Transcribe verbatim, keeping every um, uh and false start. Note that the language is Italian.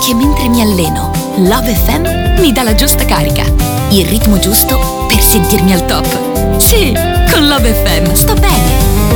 anche mentre mi alleno. Love F M mi dà la giusta carica, il ritmo giusto per sentirmi al top. Sì, con Love F M sto bene.